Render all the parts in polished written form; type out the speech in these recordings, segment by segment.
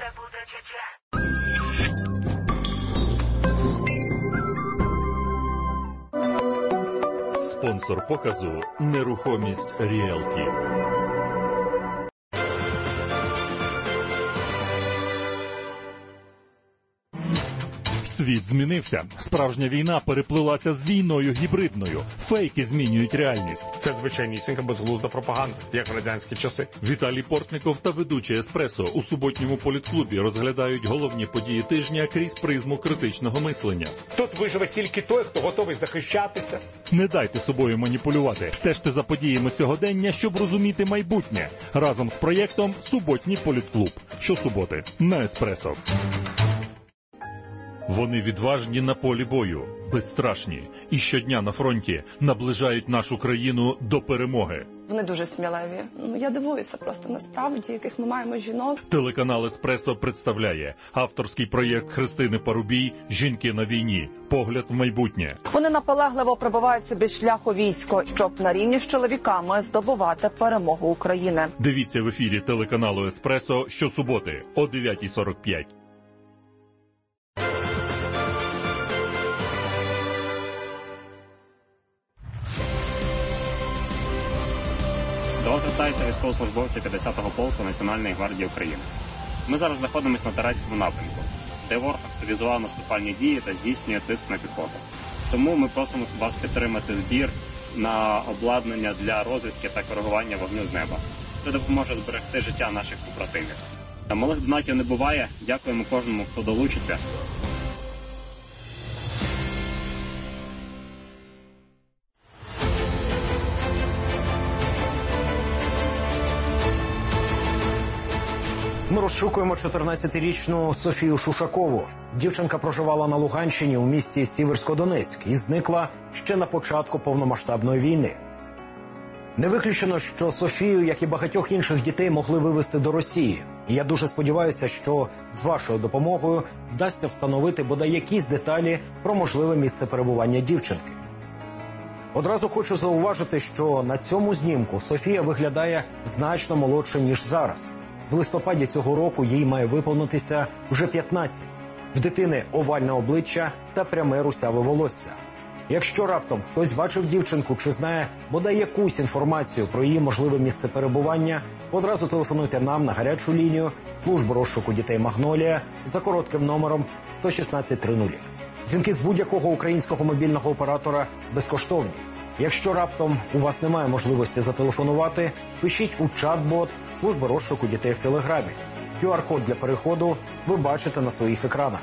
буде чече. Спонсор показу «Нерухомість Ріелті». Світ змінився. Справжня війна переплилася з війною гібридною. Фейки змінюють реальність. Це звичайнісінька безглузда пропаганда, як в радянські часи. Віталій Портников та ведучий «Еспресо» у суботньому політклубі розглядають головні події тижня крізь призму критичного мислення. Тут виживе тільки той, хто готовий захищатися. Не дайте собою маніпулювати. Стежте за подіями сьогодення, щоб розуміти майбутнє. Разом з проєктом «Суботній політклуб». Щосуботи на «Еспресо». Вони відважні на полі бою, безстрашні, і щодня на фронті наближають нашу країну до перемоги. Вони дуже сміливі. Я дивуюся просто насправді, яких ми маємо жінок. Телеканал «Еспресо» представляє авторський проєкт Христини Парубій «Жінки на війні. Погляд в майбутнє». Вони наполегливо пробивають собі шлях у військо, щоб на рівні з чоловіками здобувати перемогу України. Дивіться в ефірі телеканалу «Еспресо» щосуботи о 9:45. До вас звертаються військовослужбовці 50-го полку Національної гвардії України. Ми зараз знаходимося на Тарецькому напрямку, де ворог активізував наступальні дії та здійснює тиск на піхоту. Тому ми просимо вас підтримати збір на обладнання для розвідки та коригування вогню з неба. Це допоможе зберегти життя наших побратимів. Та малих донатів не буває. Дякуємо кожному, хто долучиться. Ми розшукуємо 14-річну Софію Шушакову. Дівчинка проживала на Луганщині у місті Сіверськодонецьк і зникла ще на початку повномасштабної війни. Не виключено, що Софію, як і багатьох інших дітей, могли вивезти до Росії. І я дуже сподіваюся, що з вашою допомогою вдасться встановити бодай якісь деталі про можливе місце перебування дівчинки. Одразу хочу зауважити, що на цьому знімку Софія виглядає значно молодше, ніж зараз. В листопаді цього року їй має виповнитися вже 15. В дитини овальне обличчя та пряме русяве волосся. Якщо раптом хтось бачив дівчинку чи знає бодай якусь інформацію про її можливе місце перебування, одразу телефонуйте нам на гарячу лінію служби розшуку дітей «Магнолія» за коротким номером 11630. Дзвінки з будь-якого українського мобільного оператора безкоштовні. Якщо раптом у вас немає можливості зателефонувати, пишіть у чат-бот служби розшуку дітей в Телеграмі. QR-код для переходу ви бачите на своїх екранах.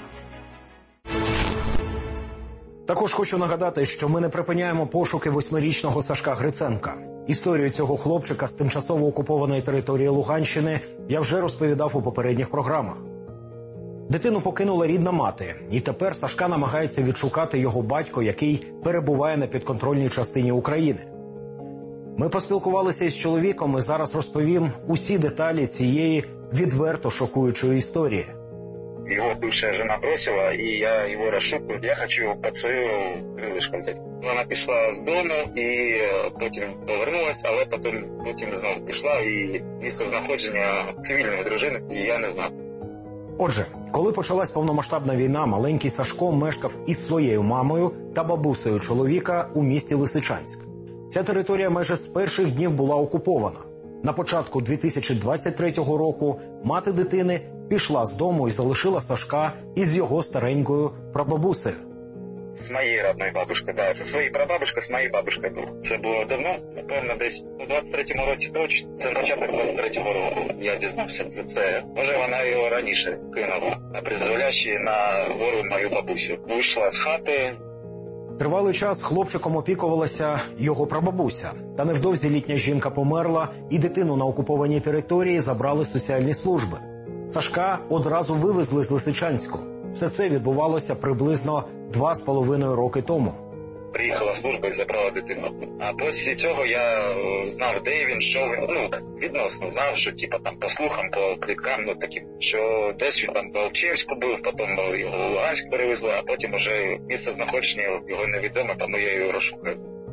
Також хочу нагадати, що ми не припиняємо пошуки 8-річного Сашка Гриценка. Історію цього хлопчика з тимчасово окупованої території Луганщини я вже розповідав у попередніх програмах. Дитину покинула рідна мати, і тепер Сашка намагається відшукати його батько, який перебуває на підконтрольній частині України. Ми поспілкувалися із чоловіком і зараз розповім усі деталі цієї відверто шокуючої історії. Его бывшая жена бросила, и я его расшукаю. Я хочу его под свою крылышко взять. Вона пішла з дому і потім повернулась, але потім знову пішла, і місце знаходження цивільної дружини я не знав. Отже, коли почалась повномасштабна війна, маленький Сашко мешкав із своєю мамою та бабусею чоловіка у місті Лисичанськ. Ця територія майже з перших днів була окупована. На початку 2023 року мати дитини пішла з дому і залишила Сашка із його старенькою прабабусею. З моєю родною бабушкою, да. Зі своєю прабабушкою, з моєю бабушкою був. Це було давно, напевно, десь у 23-му році точно. Це початок 23-го року. Я дізнався за це. Може, вона його раніше кинула, на призволяще на гору мою бабусю. Вийшла з хати. Тривалий час хлопчиком опікувалася його прабабуся. Та невдовзі літня жінка померла, і дитину на окупованій території забрали соціальні служби. Сашка одразу вивезли з Лисичанську. Все це відбувалося приблизно 2,5 роки тому. Приїхала служба і забрала дитину. А після цього я знав, де він, що він, відносно знав, що там по слухам, по пліткам, таким, що десь він там по Алчевську був, потім його в Луганськ перевезли, а потім вже місце знаходження його невідомо, тому я його розшукав.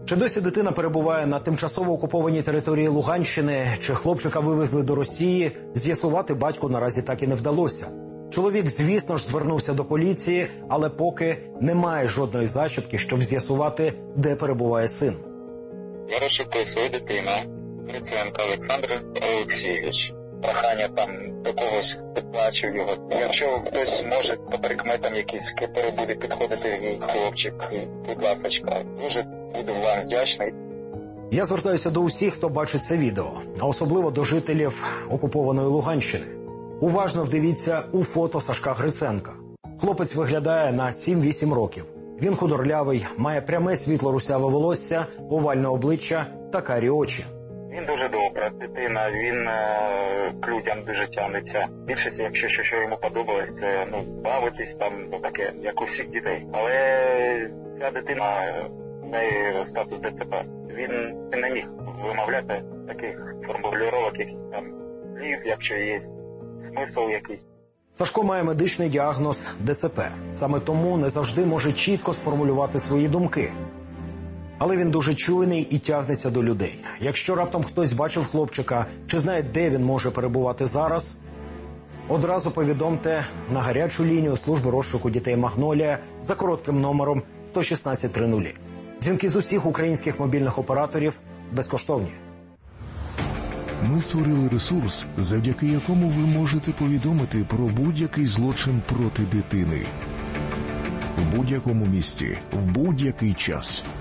Чи досі дитина перебуває на тимчасово окупованій території Луганщини, чи хлопчика вивезли до Росії, з'ясувати батьку наразі так і не вдалося. Чоловік, звісно ж, звернувся до поліції, але поки немає жодної зачіпки, щоб з'ясувати, де перебуває син. Я розшукую свою дитину, Гриценко Олександр Олексійович. Прохання там до когось підплачив його. Якщо хтось може по прикметам якісь, коли буде підходити хлопчик, будь ласочка, дуже буду вам вдячний. Я звертаюся до усіх, хто бачить це відео, а особливо до жителів окупованої Луганщини. Уважно вдивіться у фото Сашка Гриценка. Хлопець виглядає на 7-8 років. Він худорлявий, має пряме світло-русяве волосся, овальне обличчя та карі очі. Він дуже добра дитина, він к людям дуже тягнеться. Більшість, якщо що йому подобалось, це бавитись там, таке, як у всіх дітей. Але ця дитина, в неї статус ДЦП. Він не міг вимовляти таких формулювань, яких там слів, якщо є смисл якийсь. Сашко має медичний діагноз ДЦП. Саме тому не завжди може чітко сформулювати свої думки. Але він дуже чуйний і тягнеться до людей. Якщо раптом хтось бачив хлопчика чи знає, де він може перебувати зараз, одразу повідомте на гарячу лінію служби розшуку дітей «Магнолія» за коротким номером 11630. Дзвінки з усіх українських мобільних операторів безкоштовні. Ми створили ресурс, завдяки якому ви можете повідомити про будь-який злочин проти дитини. В будь-якому місті, в будь-який час.